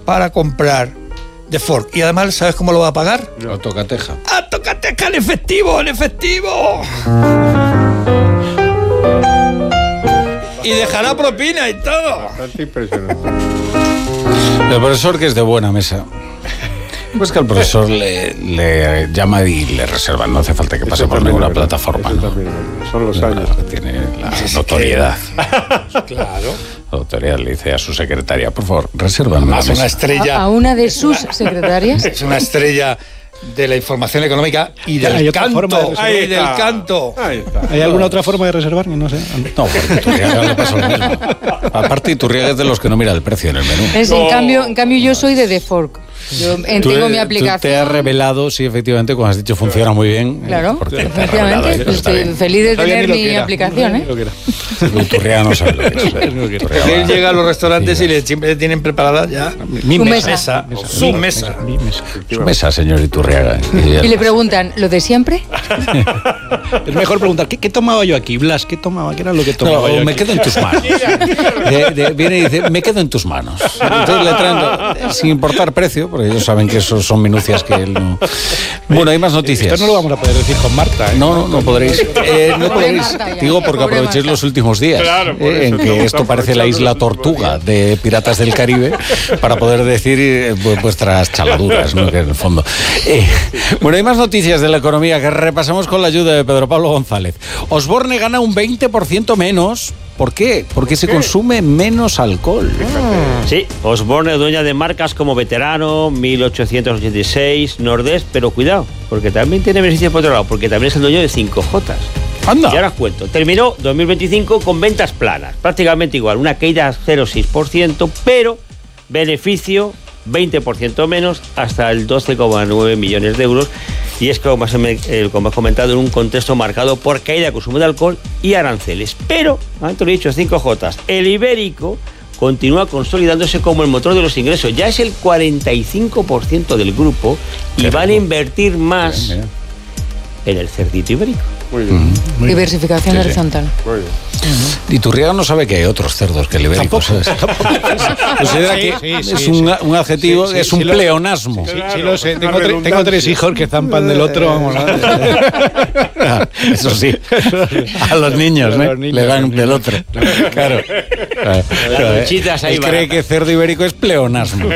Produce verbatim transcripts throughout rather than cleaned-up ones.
para comprar de Ford. Y además, ¿sabes cómo lo va a pagar? No, tocateja. ¡A tocateja en efectivo, en efectivo! Y dejará propina y todo. Bastante impresionante. El profesor, que es de buena mesa, pues que al profesor le, le llama y le reservan, no hace falta que pase por ninguna plataforma, ¿no? Son los años. Tiene la notoriedad. Claro. La autoridad le dice a su secretaria, por favor, resérvame la Es una mesa. estrella. A, a una de sus secretarias. Es una estrella de la información económica y del Hay otra canto. forma de reservar. Y del canto. Ahí está. ¿Hay alguna otra forma de reservar? No sé. No, porque Iturriaga le pasa lo mismo. Aparte, Iturriaga es de los que no mira el precio en el menú. Es, en, cambio, en cambio, yo soy de The Fork. Yo eh, Tú, tengo mi tú aplicación. te has revelado, sí, efectivamente, como has dicho, funciona muy bien. Claro, porque te has revelado, efectivamente. eso está Estoy bien. feliz de Sabía tener ni lo mi que era. aplicación, ¿eh? Lo que era. Iturriaga no sabe lo que es. Iturriaga Él va- llega a los restaurantes y le, siempre tienen preparada ya Mi Su mesa. mesa. Su mesa. Mi mesa. Su mesa, señor Iturriaga. Y le preguntan, ¿lo de siempre? Es mejor preguntar, ¿qué, qué tomaba yo aquí, Blas? ¿Qué tomaba? ¿Qué era lo que tomaba No, yo me aquí? quedo en tus manos. De- de- viene y dice, me quedo en tus manos. Entonces le traen, sin importar precio, porque ellos saben que eso son minucias que él no... Bueno, hay más noticias. Esto no lo vamos a poder decir con Marta, ¿eh? No, no, no podréis. Eh, no Pobre podréis. Marta ya. Digo porque Pobre aprovechéis Marta. los últimos días, Claro, por eh, eso en que estamos esto parece la isla aprovechando los Tortuga últimos de Piratas del Caribe para poder decir eh, vu- vuestras chaladuras, ¿no? Que en el fondo. Eh, bueno, hay más noticias de la economía que repasamos con la ayuda de Pedro Pablo González. Osborne gana un veinte por ciento menos. ¿Por qué? Porque se consume menos alcohol. Sí, Osborne, dueña de marcas como Veterano, mil ochocientos ochenta y seis, Nordés, pero cuidado, porque también tiene beneficios por otro lado, porque también es el dueño de cinco Jotas. Anda. Y ahora os cuento. Terminó dos mil veinticinco con ventas planas, prácticamente igual, una caída cero coma seis por ciento, pero beneficio veinte por ciento menos, hasta el doce coma nueve millones de euros. Y es que, como has, eh, como has comentado, en un contexto marcado por caída de consumo de alcohol y aranceles. Pero, antes lo he dicho, cinco Jotas. El ibérico continúa consolidándose como el motor de los ingresos. Ya es el cuarenta y cinco por ciento del grupo y Qué van a rico. invertir más Bien, bien. en el cerdito ibérico. Muy bien. Diversificación Sí, sí. horizontal. Muy bien. Iturriaga no sabe que hay otros cerdos que el ibérico, ¿sabes? Considera que Sí, sí, es sí, un, sí. un adjetivo, Sí, sí, es sí, un lo- pleonasmo. Sí, Claro, sí lo sé. una Tengo, tre- tengo redundancia. tres hijos que zampan del otro, vamos. ¿no? Eso sí. A los niños, A ¿no? los niños, Le dan los del niños. otro. Claro. Claro, luchitas ahí Él cree baratas. que cerdo ibérico es pleonasmo.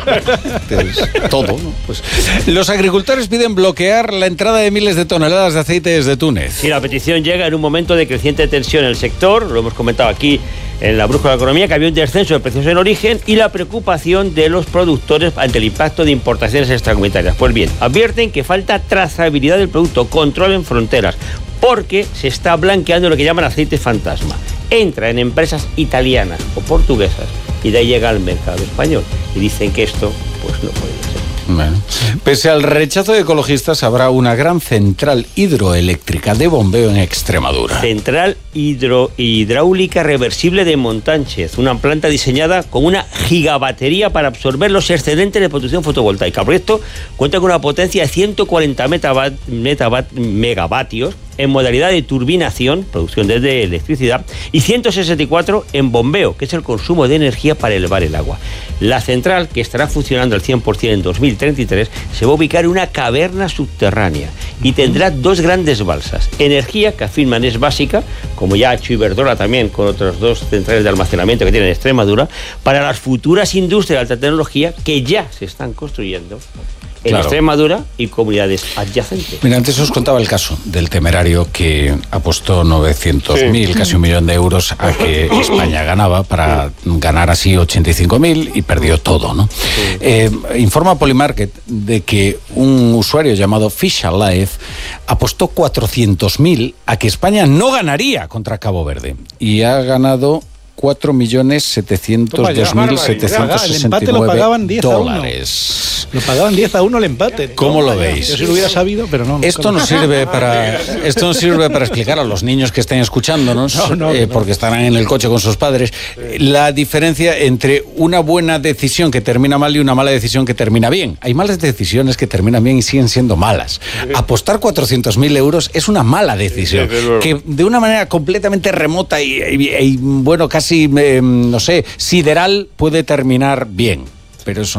Es todo, ¿no? Pues, los agricultores piden bloquear la entrada de miles de toneladas de aceite desde Túnez. Y la petición llega en un momento de creciente tensión en el sector, lo hemos comentado aquí en la Brújula de la Economía, que había un descenso de precios en origen y la preocupación de los productores ante el impacto de importaciones extracomunitarias. Pues bien, advierten que falta trazabilidad del producto, control en fronteras, porque se está blanqueando lo que llaman aceite fantasma. Entra en empresas italianas o portuguesas y de ahí llega al mercado español. Y dicen que esto pues no puede ser. Bueno, pese al rechazo de ecologistas, habrá una gran central hidroeléctrica de bombeo en Extremadura. Central hidro, hidráulica reversible de Montánchez, una planta diseñada con una gigabatería para absorber los excedentes de producción fotovoltaica. El proyecto cuenta con una potencia de ciento cuarenta metavat, metavat, megavatios en modalidad de turbinación, producción de electricidad, y ciento sesenta y cuatro en bombeo, que es el consumo de energía para elevar el agua. La central, que estará funcionando al cien por ciento en dos mil treinta y tres, se va a ubicar en una caverna subterránea y tendrá dos grandes balsas. Energía, que afirman es básica, como ya ha hecho Iberdrola también con otras dos centrales de almacenamiento que tiene en Extremadura, para las futuras industrias de alta tecnología que ya se están construyendo en Claro. Extremadura y comunidades adyacentes. Mira, antes os contaba el caso del temerario que apostó novecientos mil, casi un millón de euros, a que España ganaba para ganar así ochenta y cinco mil y perdió todo, ¿no? Eh, informa Polymarket de que un usuario llamado Fish Alive apostó cuatrocientos mil a que España no ganaría contra Cabo Verde y ha ganado cuatro millones setecientos dos mil setecientos El sesenta y empate lo nueve pagaban diez a uno. dólares. Lo pagaban diez a uno el empate. ¿Cómo lo Toma ya. veis? Yo si lo hubiera sabido, pero no. Esto nos sirve para esto nos sirve para explicar a los niños que estén escuchándonos, No, no, eh, no. porque estarán en el coche con sus padres, eh, la diferencia entre una buena decisión que termina mal y una mala decisión que termina bien. Hay malas decisiones que terminan bien y siguen siendo malas. Apostar cuatrocientos mil euros es una mala decisión, Desde luego. que de una manera completamente remota y, y- y, bueno, casi, eh, no sé, sideral, puede terminar bien. Pero eso